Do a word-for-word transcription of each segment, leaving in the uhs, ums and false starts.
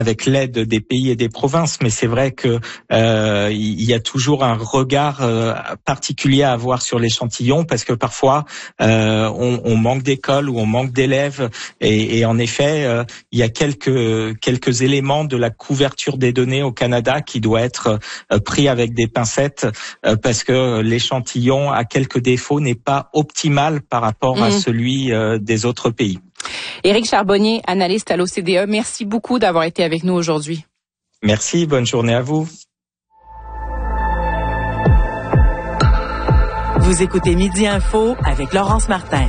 avec l'aide des pays et des provinces, mais c'est vrai que euh, il y a toujours un regard euh, particulier à avoir sur l'échantillon parce que parfois euh, on, on manque d'écoles ou on manque d'élèves et, et en effet euh, il y a quelques quelques éléments de la couverture des données au Canada qui doit être euh, pris avec des pincettes euh, parce que l'échantillon a quelques défauts, n'est pas optimal par rapport mmh. à celui euh, des autres pays. Éric Charbonnier, analyste à l'O C D E, merci beaucoup d'avoir été avec nous aujourd'hui. Merci, bonne journée à vous. Vous écoutez Midi Info avec Laurence Martin.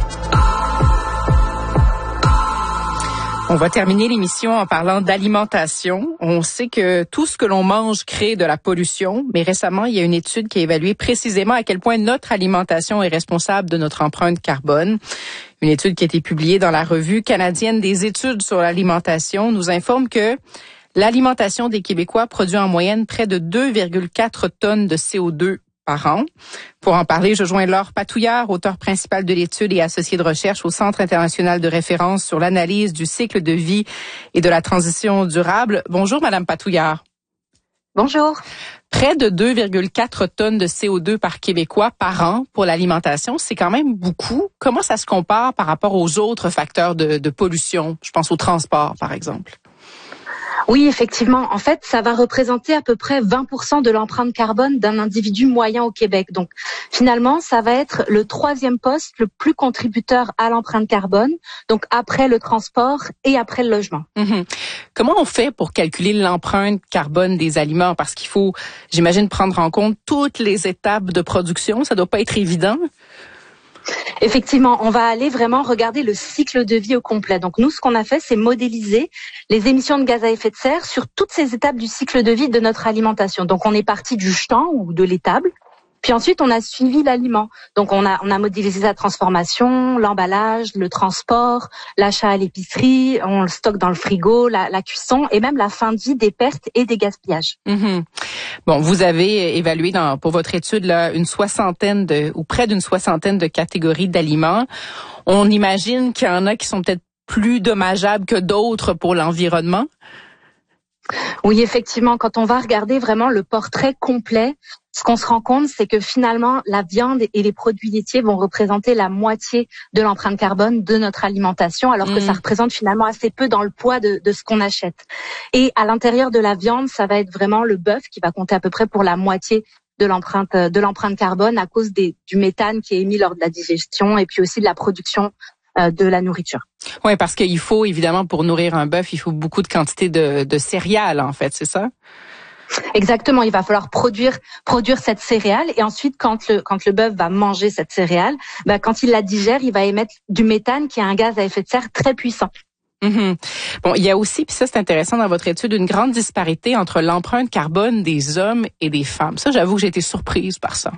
On va terminer l'émission en parlant d'alimentation. On sait que tout ce que l'on mange crée de la pollution, mais récemment, il y a une étude qui a évalué précisément à quel point notre alimentation est responsable de notre empreinte carbone. Une étude qui a été publiée dans la Revue canadienne des études sur l'alimentation nous informe que l'alimentation des Québécois produit en moyenne près de deux virgule quatre tonnes de C O deux par an. Pour en parler, je joins Laure Patouillard, auteure principale de l'étude et associée de recherche au Centre international de référence sur l'analyse du cycle de vie et de la transition durable. Bonjour, Madame Patouillard. Bonjour. Près de deux virgule quatre tonnes de C O deux par Québécois par an pour l'alimentation, c'est quand même beaucoup. Comment ça se compare par rapport aux autres facteurs de, de pollution? Je pense au transport, par exemple. Oui, effectivement. En fait, ça va représenter à peu près vingt pour cent de l'empreinte carbone d'un individu moyen au Québec. Donc, finalement, ça va être le troisième poste le plus contributeur à l'empreinte carbone, donc après le transport et après le logement. Mmh. Comment on fait pour calculer l'empreinte carbone des aliments? Parce qu'il faut, j'imagine, prendre en compte toutes les étapes de production. Ça doit pas être évident. Effectivement, on va aller vraiment regarder le cycle de vie au complet. Donc nous, ce qu'on a fait, c'est modéliser les émissions de gaz à effet de serre sur toutes ces étapes du cycle de vie de notre alimentation. Donc on est parti du champ ou de l'étable. Puis ensuite, on a suivi l'aliment. Donc, on a, on a modélisé la transformation, l'emballage, le transport, l'achat à l'épicerie, on le stocke dans le frigo, la, la cuisson et même la fin de vie des pertes et des gaspillages. Mmh. Bon, vous avez évalué dans, pour votre étude là, une soixantaine de, ou près d'une soixantaine de catégories d'aliments. On imagine qu'il y en a qui sont peut-être plus dommageables que d'autres pour l'environnement. Oui, effectivement, quand on va regarder vraiment le portrait complet, ce qu'on se rend compte, c'est que finalement, la viande et les produits laitiers vont représenter la moitié de l'empreinte carbone de notre alimentation, alors mmh. que ça représente finalement assez peu dans le poids de, de ce qu'on achète. Et à l'intérieur de la viande, ça va être vraiment le bœuf qui va compter à peu près pour la moitié de l'empreinte de l'empreinte carbone à cause des, du méthane qui est émis lors de la digestion et puis aussi de la production euh, de la nourriture. Oui, parce qu'il faut évidemment pour nourrir un bœuf, il faut beaucoup de quantité de, de céréales en fait, c'est ça? Exactement, il va falloir produire produire cette céréale et ensuite quand le quand le bœuf va manger cette céréale, bah quand il la digère, il va émettre du méthane qui est un gaz à effet de serre très puissant. Mmh. Bon, il y a aussi, puis ça c'est intéressant dans votre étude, une grande disparité entre l'empreinte carbone des hommes et des femmes. Ça, j'avoue que j'ai été surprise par ça.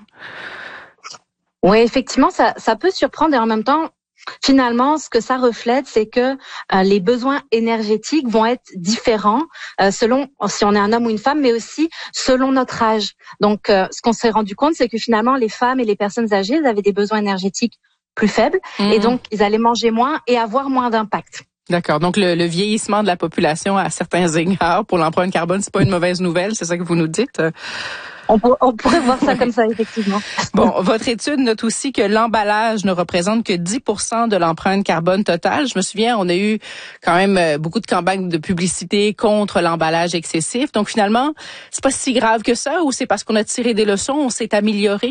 Oui, effectivement, ça ça peut surprendre et en même temps, finalement, ce que ça reflète, c'est que euh, les besoins énergétiques vont être différents euh, selon si on est un homme ou une femme, mais aussi selon notre âge. Donc, euh, ce qu'on s'est rendu compte, c'est que finalement, les femmes et les personnes âgées, elles avaient des besoins énergétiques plus faibles mmh. et donc ils allaient manger moins et avoir moins d'impact. D'accord. Donc, le, le vieillissement de la population à certains égards pour l'empreinte carbone, c'est pas une mauvaise nouvelle, c'est ça que vous nous dites? On, pour, on pourrait voir ça comme ça, effectivement. Bon, votre étude note aussi que l'emballage ne représente que dix pour cent de l'empreinte carbone totale. Je me souviens, on a eu quand même beaucoup de campagnes de publicité contre l'emballage excessif. Donc, finalement, c'est pas si grave que ça ou c'est parce qu'on a tiré des leçons, on s'est amélioré?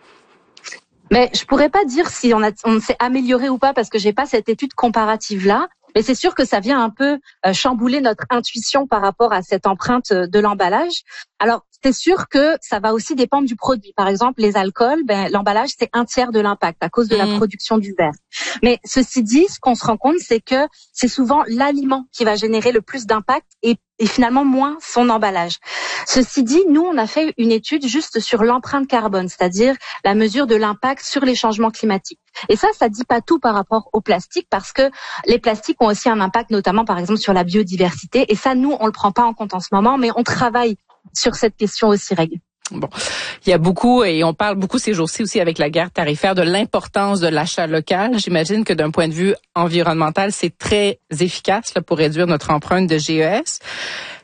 Mais je pourrais pas dire si on, a, on s'est amélioré ou pas parce que j'ai pas cette étude comparative-là. Mais c'est sûr que ça vient un peu euh, chambouler notre intuition par rapport à cette empreinte de l'emballage. Alors, c'est sûr que ça va aussi dépendre du produit. Par exemple, les alcools, ben, l'emballage, c'est un tiers de l'impact à cause de mmh. la production du verre. Mais ceci dit, ce qu'on se rend compte, c'est que c'est souvent l'aliment qui va générer le plus d'impact et, et finalement moins son emballage. Ceci dit, nous, on a fait une étude juste sur l'empreinte carbone, c'est-à-dire la mesure de l'impact sur les changements climatiques. Et ça, ça dit pas tout par rapport au plastique parce que les plastiques ont aussi un impact, notamment par exemple sur la biodiversité. Et ça, nous, on le prend pas en compte en ce moment, mais on travaille sur cette question aussi, Reg. Bon, il y a beaucoup, et on parle beaucoup ces jours-ci aussi avec la guerre tarifaire, de l'importance de l'achat local. J'imagine que d'un point de vue environnemental, c'est très efficace là, pour réduire notre empreinte de G E S.